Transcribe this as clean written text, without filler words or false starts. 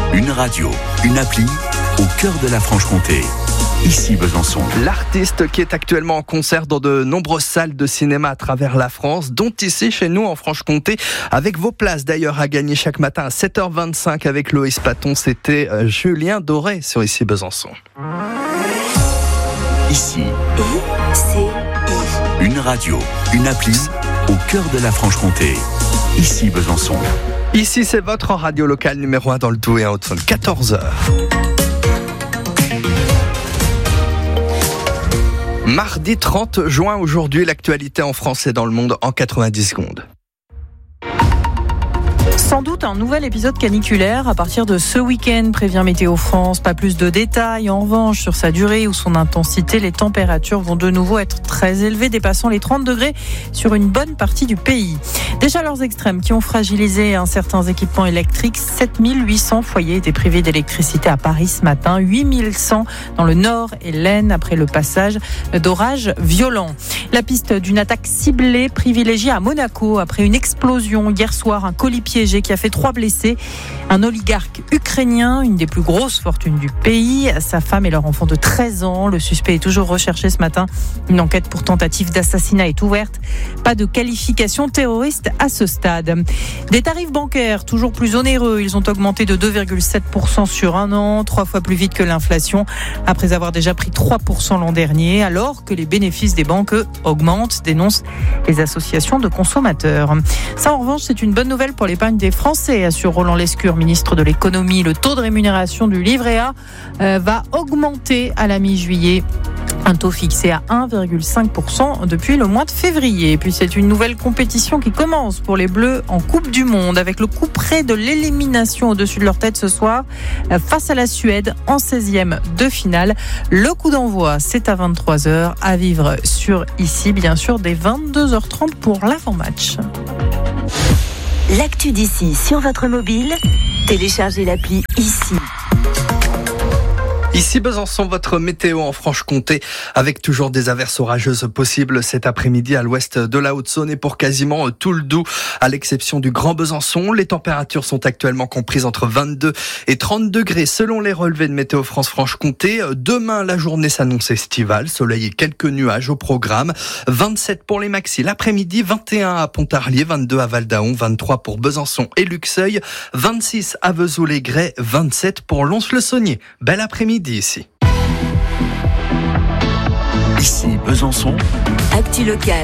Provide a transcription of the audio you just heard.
Une radio, une appli, au cœur de la Franche-Comté. Ici Besançon. L'artiste qui est actuellement en concert dans de nombreuses salles de cinéma à travers la France, dont ici chez nous en Franche-Comté, avec vos places d'ailleurs à gagner chaque matin à 7h25 avec Loïs Paton. C'était Julien Doré sur Ici Besançon. Ici, une radio, une appli, au cœur de la Franche-Comté. Ici Besançon. Ici c'est votre radio locale numéro 1 dans le Doubs et en Haute-Saône, 14h. Mardi 30 juin, aujourd'hui, l'actualité en France et dans le monde en 90 secondes. Sans doute un nouvel épisode caniculaire à partir de ce week-end, prévient Météo France. Pas plus de détails. En revanche, sur sa durée ou son intensité, les températures vont de nouveau être très élevées, dépassant les 30 degrés sur une bonne partie du pays. Des chaleurs extrêmes qui ont fragilisé certains équipements électriques. 7800 foyers étaient privés d'électricité à Paris ce matin, 8100 dans le Nord et l'Aisne après le passage d'orages violents. La piste d'une attaque ciblée privilégiée à Monaco après une explosion hier soir, un colis piégé qui a fait 3 blessés. Un oligarque ukrainien, une des plus grosses fortunes du pays, sa femme et leur enfant de 13 ans. Le suspect est toujours recherché ce matin. Une enquête pour tentative d'assassinat est ouverte. Pas de qualification terroriste à ce stade. Des tarifs bancaires toujours plus onéreux. Ils ont augmenté de 2,7% sur un an, 3 fois plus vite que l'inflation, après avoir déjà pris 3% l'an dernier, alors que les bénéfices des banques, eux, augmentent, dénoncent les associations de consommateurs. Ça, en revanche, c'est une bonne nouvelle pour l'épargne des Français, assure Roland Lescure, ministre de l'économie. Le taux de rémunération du livret A va augmenter à la mi-juillet. Un taux fixé à 1,5% depuis le mois de février. Et puis c'est une nouvelle compétition qui commence pour les Bleus en Coupe du Monde, avec le coup près de l'élimination au-dessus de leur tête ce soir face à la Suède en 16e de finale. Le coup d'envoi, c'est à 23h, à vivre sur Ici, bien sûr, dès 22h30 pour l'avant-match. L'actu d'ici sur votre mobile, téléchargez l'appli Ici. Ici Besançon, votre météo en Franche-Comté, avec toujours des averses orageuses possibles cet après-midi à l'ouest de la Haute-Saône et pour quasiment tout le Doubs, à l'exception du Grand Besançon. Les températures sont actuellement comprises entre 22 et 30 degrés selon les relevés de Météo France Franche-Comté. Demain, la journée s'annonce estivale, soleil et quelques nuages au programme. 27 pour les maxis l'après-midi, 21 à Pontarlier, 22 à Val-d'Aon, 23 pour Besançon et Luxeuil, 26 à Vesoul-et-Grès, 27 pour Lons-le-Saunier. Bel après-midi ici. Ici Besançon. Actu locale.